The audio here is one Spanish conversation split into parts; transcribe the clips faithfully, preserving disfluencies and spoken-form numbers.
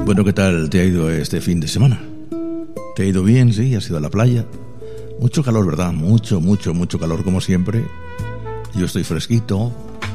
Bueno, ¿qué tal te ha ido este fin de semana? ¿Te ha ido bien? Sí, has ido a la playa. Mucho calor, ¿verdad? Mucho, mucho, mucho calor, como siempre. Yo estoy fresquito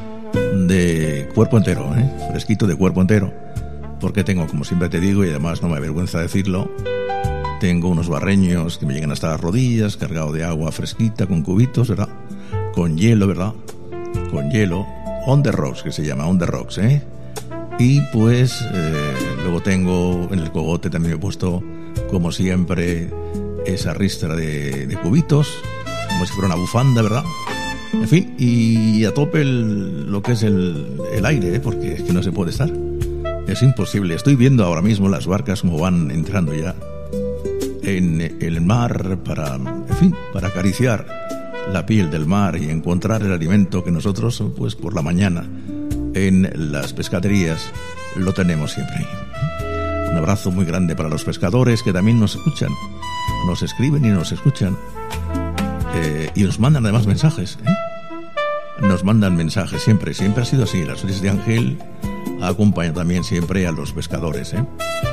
de cuerpo entero, ¿eh? Fresquito de cuerpo entero. Porque tengo, como siempre te digo, y además no me avergüenza decirlo, tengo unos barreños que me llegan hasta las rodillas, cargado de agua fresquita, con cubitos, ¿verdad? Con hielo, ¿verdad? Con hielo. On the rocks, que se llama, on the rocks, ¿eh? Y pues eh, luego tengo en el cogote también he puesto, como siempre, esa ristra de, de cubitos, como si fuera una bufanda, ¿verdad? En fin, y a tope el, lo que es el, el aire, ¿eh? Porque es que no se puede estar. Es imposible. Estoy viendo ahora mismo las barcas como van entrando ya en el mar para, en fin, para acariciar la piel del mar y encontrar el alimento que nosotros, pues por la mañana, en las pescaderías lo tenemos siempre ahí. Un abrazo muy grande para los pescadores que también nos escuchan, nos escriben y nos escuchan, eh, y nos mandan además mensajes, ¿eh? Nos mandan mensajes siempre, siempre ha sido así. Las Sonrisas de Ángel acompañan también siempre a los pescadores, ¿eh?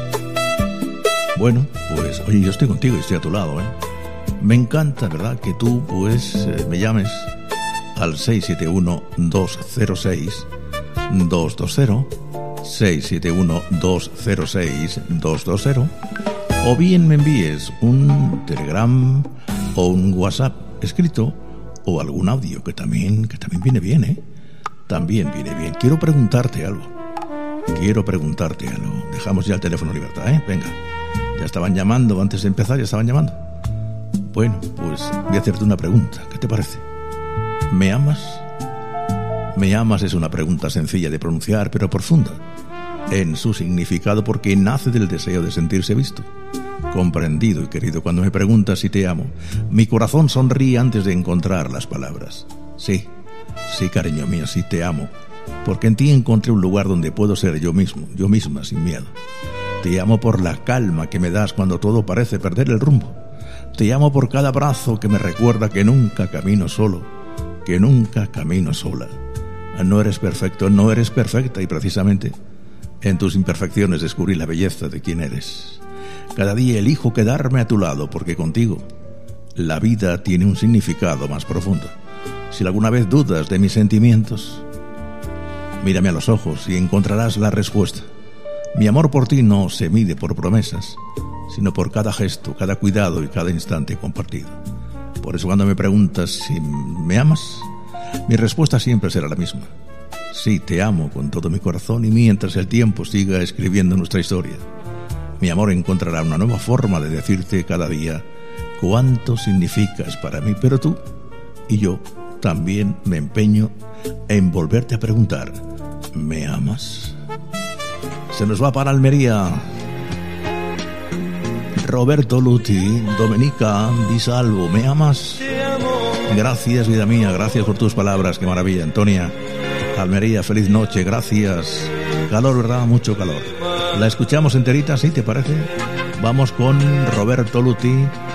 Bueno, pues oye, yo estoy contigo y estoy a tu lado, ¿eh? Me encanta, ¿verdad?, que tú pues eh, me llames al seis siete uno, dos cero seis, dos dos cero, seis siete uno, dos cero seis, dos dos cero, o bien me envíes un Telegram o un WhatsApp escrito o algún audio que también, que también viene bien, ¿eh? También viene bien. Quiero preguntarte algo. Quiero preguntarte algo. Dejamos ya el teléfono en libertad, ¿eh? Venga. Ya estaban llamando, antes de empezar ya estaban llamando. Bueno, pues voy a hacerte una pregunta. ¿Qué te parece? ¿Me amas? ¿Me amas? Es una pregunta sencilla de pronunciar, pero profunda en su significado, porque nace del deseo de sentirse visto, comprendido y querido. Cuando me preguntas si te amo, mi corazón sonríe antes de encontrar las palabras. Sí, sí, cariño mío, sí te amo, porque en ti encontré un lugar donde puedo ser yo mismo, yo misma, sin miedo. Te amo por la calma que me das cuando todo parece perder el rumbo. Te amo por cada abrazo que me recuerda que nunca camino solo, que nunca camino sola. No eres perfecto, no eres perfecta, y precisamente en tus imperfecciones descubrí la belleza de quién eres. Cada día elijo quedarme a tu lado, porque contigo la vida tiene un significado más profundo. Si alguna vez dudas de mis sentimientos, mírame a los ojos y encontrarás la respuesta. Mi amor por ti no se mide por promesas, sino por cada gesto, cada cuidado y cada instante compartido. Por eso cuando me preguntas si me amas, mi respuesta siempre será la misma. Sí, te amo con todo mi corazón, y mientras el tiempo siga escribiendo nuestra historia, mi amor encontrará una nueva forma de decirte cada día cuánto significas para mí. Pero tú y yo también me empeño en volverte a preguntar, ¿me amas? Se nos va para Almería Roberto Luti, Domenica Di Salvo. ¿Me amas? Gracias, vida mía, gracias por tus palabras, qué maravilla. Antonia, Almería, feliz noche, gracias. Calor, ¿verdad? Mucho calor. ¿La escuchamos enterita, sí, te parece? Vamos con Roberto Luti,